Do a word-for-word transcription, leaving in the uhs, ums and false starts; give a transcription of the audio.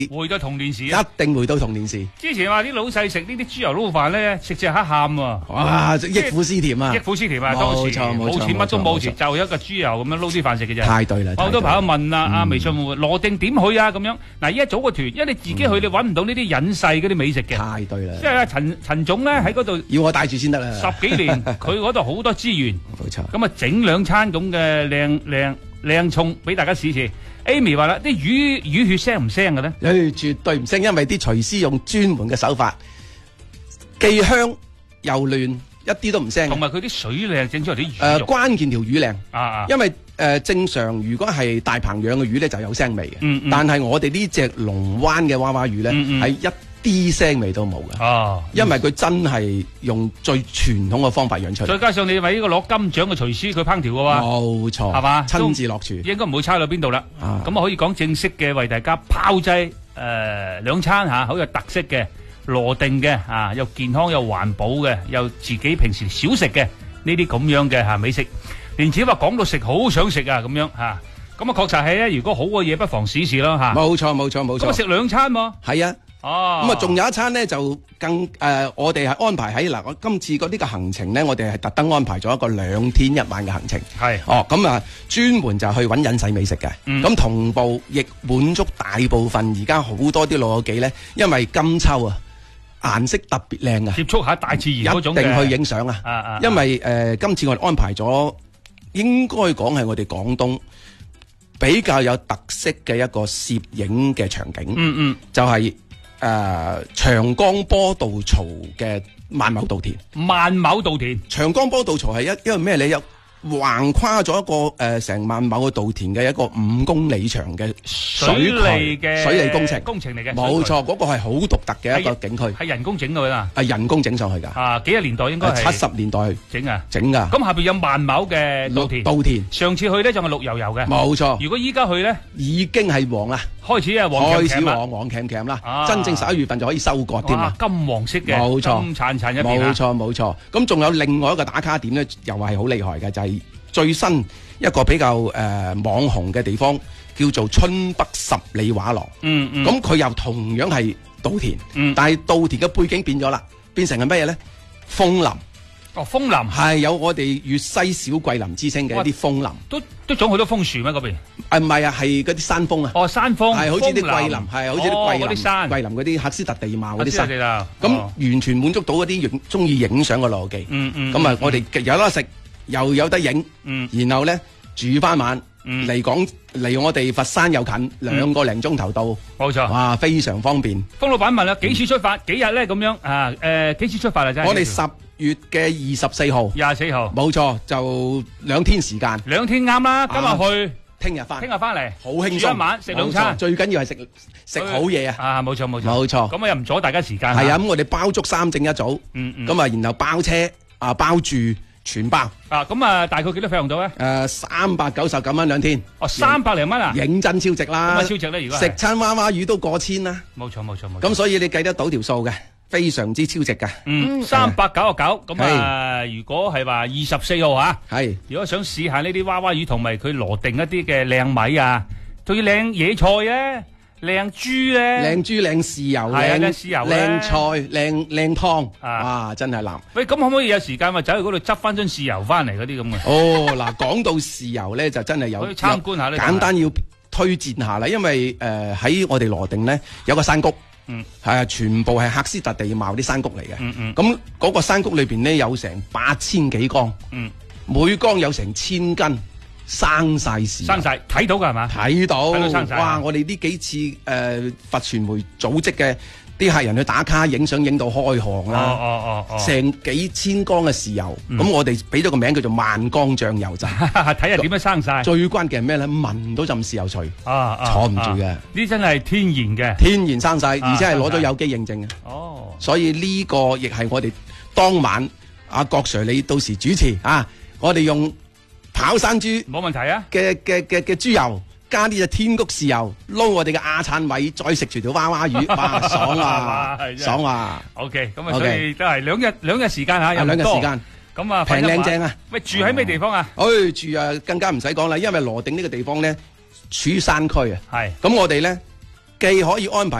回到童年時啊， 一定回到童年時。 之前話啲老細食呢啲豬油撈飯咧，食隻黑喊喎。 哇！憶苦思甜啊！ 憶苦思甜啊！當時冇錢乜都冇時，就一個豬油咁樣撈啲飯食嘅啫。 太對啦！ 好多朋友問啦，啊微信會羅定點去啊咁樣。嗱，依家組個團，因為你自己去你揾唔到呢啲隱世嗰啲美食嘅。 太對啦！ 即係陳陳總咧喺嗰度， 要我帶住先得啦。 十幾年佢嗰度好多資源。 冇錯。 咁啊，整兩餐咁嘅靚靚靚餸俾大家試試。Amy 話啦，啲魚魚血腥唔腥嘅咧？ 誒，絕對唔腥，因為啲廚師用專門嘅手法，既香又嫩，一啲都唔腥。 同埋佢啲水靚，整出嚟啲魚誒， 肉。 關鍵條魚靚。 啊啊！ 因為誒正常如果係大棚養嘅魚咧，就有腥味嘅。 嗯嗯。 但係我哋呢隻龍灣嘅娃娃魚咧， 嗯嗯係一啲腥味都冇嘅。 哦。 因為佢真係用最傳統嘅方法養出嚟。 再加上你為呢個攞金獎嘅廚師，佢烹調嘅喎。 冇錯。係嘛？ 親自落廚。 應該唔會差到邊度啦。 啊。 咁啊可以講正式嘅為大家炮製誒兩餐嚇，好有特色嘅羅定嘅啊，又健康又環保嘅，又自己平時少食嘅呢啲咁樣嘅嚇美食。連子話講到食好想食啊咁樣嚇，咁啊確實係咧。如果好嘅嘢不妨試試咯嚇。 冇錯冇錯冇錯。 咁啊食兩餐喎。 係啊。 哦。 咁啊仲有一餐咧就更誒、呃，我哋係安排喺嗱，我今次嗰啲嘅行程咧，我哋係特登安排咗一個兩天一晚嘅行程。 係。哦。 咁啊專門就去揾隱世美食嘅。咁、嗯、同步亦滿足大部分而家好多啲老友記咧，因為金秋啊。顏色特別靚啊！ 接觸下大自然嗰種嘅， 一定去影相啊！ 啊啊因為誒、呃，今次我哋安排咗，應該講係我哋廣東比較有特色嘅一個攝影嘅場景。 嗯嗯， 就係、是、誒、呃、長江波道槽嘅萬畝稻田。 萬畝稻田， 長江波道槽係一因為咩理由？橫跨咗一個誒成萬畝嘅稻田嘅一個五公里長嘅水利嘅水利工程工程嚟嘅， 冇錯，嗰、那個係好獨特嘅一個景區， 係人工整到㗎， 係人工整上去㗎。 啊，幾十年代應該係七十年代整啊， 整㗎。 咁下邊有萬畝嘅稻田， 稻田上次去咧就係綠油油嘅， 冇錯。 如果依家去咧， 已經係黃啦， 開始啊黃開始黃黃鉗鉗啦， 啊、 真正十一月份就可以收割添啊， 金黃色嘅， 冇錯， 金燦燦一片冇錯冇錯。咁仲有另外一個打卡點咧，又係好厲害嘅，就係、是。最新一個比較誒、呃、網紅嘅地方叫做春北十里畫廊， 嗯嗯， 咁佢又同樣係稻田， 嗯， 但係稻田嘅背景變咗啦，變成係乜嘢咧？楓林， 哦，楓林係有我哋粵西小桂林之稱嘅一啲楓林， 都都種好多楓樹咩？嗰邊啊唔係啊，係嗰啲山楓啊， 哦山楓， 係好似啲桂林，係好似啲桂林啲山， 桂林嗰啲赫斯特地貌嗰啲山，咁、 哦、 完全滿足到嗰啲影中意影相嘅邏輯， 嗯嗯， 咁啊我哋有得食。又有得影， 嗯， 然後咧住翻晚，嚟講離我哋佛山又近，兩個零鐘頭到， 冇錯， 哇，非常方便。 封老闆問啦，幾時出發？幾日咧咁樣啊？誒，幾時出發啊？真係我哋十月嘅二十四號， 廿四號， 冇錯，就兩天時間， 兩天啱啦。今日去， 聽日翻， 聽日翻嚟， 好輕鬆， 一晚食兩餐， 最緊要係食食好嘢啊！ 啊，冇錯冇錯， 冇錯。 咁啊又唔阻大家時間。 係啊，咁我哋包足三正一組， 嗯嗯， 咁啊然後包車啊包住。全包啊！咁啊，大概幾多費用到咧？ 誒，三百九十九蚊兩天。 哦，三百零蚊啊！ 認真超值啦！ 咁超值咧？如果食餐娃娃魚都過千啦。 冇錯冇錯冇錯。 咁所以你計得到條數嘅，非常之超值㗎。 嗯，三百九十九。咁啊，如果係話二十四號嚇， 係。如果想試下呢啲娃娃魚同埋佢羅定一啲嘅靚米啊，仲要靚野菜咧。靚豬咧， 靚豬靚豉油， 係啊，靚豉油， 靚菜，靚靚湯， 啊， 哇，真係難。 喂，咁可唔可以有時間咪走去嗰度執翻樽豉油翻嚟嗰啲咁嘅？ 哦，嗱，講到豉油咧，就真係有參觀下咧， 簡單要推薦下啦，因為誒喺我哋羅定咧有個山谷， 嗯， 係啊，全部係赫斯特地貌啲山谷嚟嘅， 嗯嗯， 咁嗰個山谷裏邊咧有成八千幾缸， 嗯， 每缸有成千斤。生晒豉油， 生晒睇到㗎係嘛？ 睇到， 睇到生晒。 哇！我哋呢幾次誒、呃、佛傳媒組織嘅啲客人去打卡影相，影到開行啦。 哦哦哦成、哦、幾千缸嘅豉油，咁、嗯、我哋俾咗個名叫做萬缸醬油站。 睇下點樣生晒。 最關鍵係咩咧？聞到陣豉油除， 啊， 坐唔住嘅。 呢、啊、真係天然嘅， 天然生晒，而且係攞咗有機認證嘅。 哦， 所以呢個亦係我哋當晚阿郭 Sir 你到時主持啊，我哋用。跑山豬冇問題啊！ 嘅嘅嘅嘅豬油加啲嘅天谷豉油，撈我哋嘅亞燦米，再食住條娃娃魚，哇！爽啊！爽啊 ！OK， 咁啊，所以都係兩日兩日時間嚇，有兩日時間， 咁啊平靚正啊！ 喂，住喺咩地方啊？ 誒、哎，住啊更加唔使講啦，因為羅定呢個地方咧處於山區啊。 係。 咁我哋咧既可以安排